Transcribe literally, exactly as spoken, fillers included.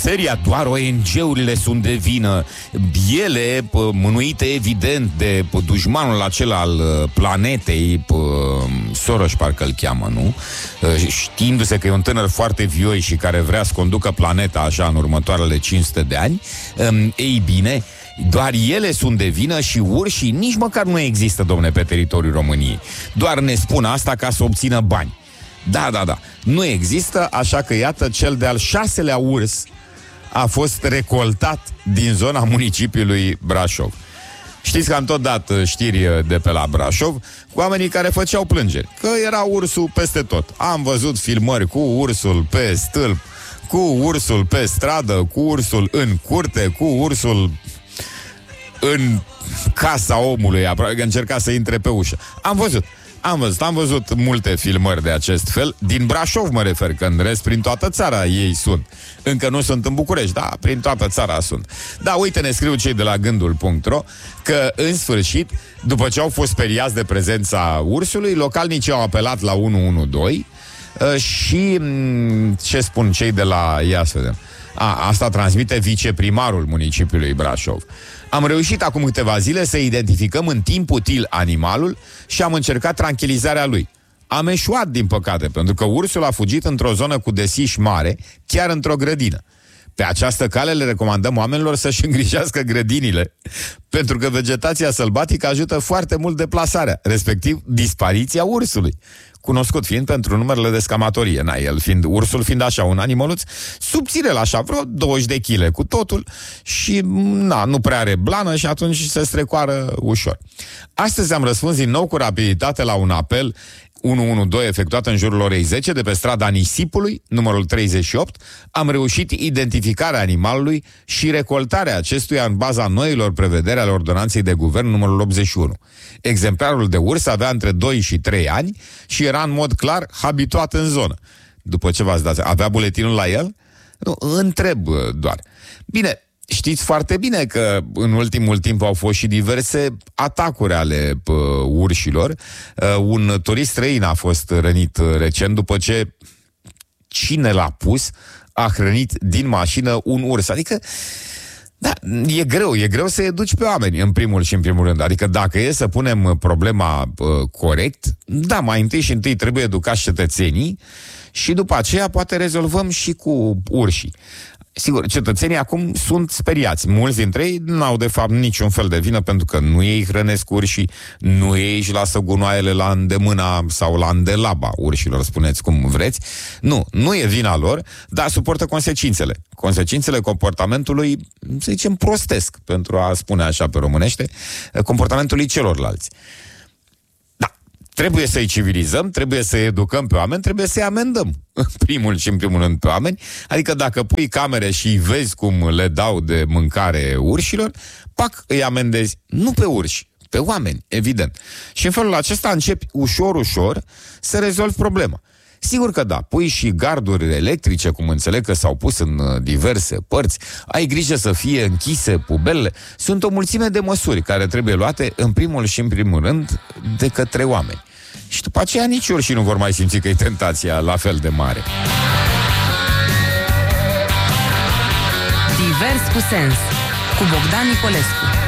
seria doar O N G-urile sunt de vină, ele, mânuite evident de dușmanul acela al planetei, Soros parcă îl cheamă, nu? Știindu-se că e un tânăr foarte vioi și care vrea să conducă planeta așa în următoarele cinci sute de ani, ei bine, doar ele sunt de vină și urșii nici măcar nu există, domne, pe teritoriul României. Doar ne spun asta ca să obțină bani. Da, da, da, nu există, așa că iată, cel de-al șaselea urs a fost recoltat din zona municipiului Brașov. Știți că am tot dat știri de pe la Brașov cu oamenii care făceau plângeri, că era ursul peste tot. Am văzut filmări cu ursul pe stâlp, cu ursul pe stradă, cu ursul în curte, cu ursul în casa omului, aproape că încerca să intre pe ușă. Am văzut. Am văzut, am văzut multe filmări de acest fel. Din Brașov mă refer, că în rest prin toată țara ei sunt. Încă nu sunt în București, da, prin toată țara sunt. Da, uite, ne scriu cei de la gândul punct ro că în sfârșit, după ce au fost speriați de prezența ursului, localnicii au apelat la unu unu doi și ce spun cei de la... Ia să vedem. A, asta transmite viceprimarul municipiului Brașov. Am reușit acum câteva zile să identificăm în timp util animalul și am încercat tranquilizarea lui. Am eșuat, din păcate, pentru că ursul a fugit într-o zonă cu desiș mare, chiar într-o grădină. Pe această cale le recomandăm oamenilor să-și îngrijească grădinile, pentru că vegetația sălbatică ajută foarte mult deplasarea, respectiv dispariția ursului, cunoscut fiind pentru numerele de scamatorie. Na, el fiind, ursul fiind așa un animăluț subțire, așa vreo douăzeci de kilograme cu totul și na, nu prea are blană și atunci se strecoară ușor. Astăzi am răspuns din nou cu rapiditate la un apel unu unu doi efectuat în jurul orei zece de pe strada Nisipului, numărul treizeci și opt. Am reușit identificarea animalului și recoltarea acestuia în baza noilor prevederi ale ordonanței de guvern numărul optzeci și unu. Exemplarul de urs avea între doi și trei ani și era în mod clar habituat în zonă. După ce v-ați dat, avea buletinul la el? Nu, întreb doar. Bine, știți foarte bine că în ultimul timp au fost și diverse atacuri ale uh, urșilor. Uh, un turist străin a fost rănit uh, recent după ce cine l-a pus a hrănit din mașină un urs. Adică, da, e greu, e greu să educi pe oameni, în primul și în primul rând. Adică dacă e să punem problema uh, corect, da, mai întâi și întâi trebuie educați cetățenii și după aceea poate rezolvăm și cu urșii. Sigur, cetățenii acum sunt speriați. Mulți dintre ei n-au de fapt niciun fel de vină, pentru că nu ei hrănesc urșii, nu ei își lasă gunoaiele la îndemâna sau la îndelaba urșilor, spuneți cum vreți. Nu, nu e vina lor, dar suportă consecințele. Consecințele comportamentului, să zicem, prostesc, pentru a spune așa pe românește, comportamentului celorlalți. Trebuie să-i civilizăm, trebuie să educăm pe oameni, trebuie să-i amendăm, în primul și în primul rând pe oameni. Adică dacă pui camere și vezi cum le dau de mâncare urșilor, pac, îi amendezi, nu pe urși, pe oameni, evident. Și în felul acesta începi ușor, ușor să rezolvi problema. Sigur că da, pui și garduri electrice, cum înțeleg că s-au pus în diverse părți, ai grijă să fie închise pubelele. Sunt o mulțime de măsuri care trebuie luate în primul și în primul rând de către oameni. Și după aceea nici urșii nu vor mai simți că e tentația la fel de mare. Divers cu sens, cu Bogdan Nicolescu.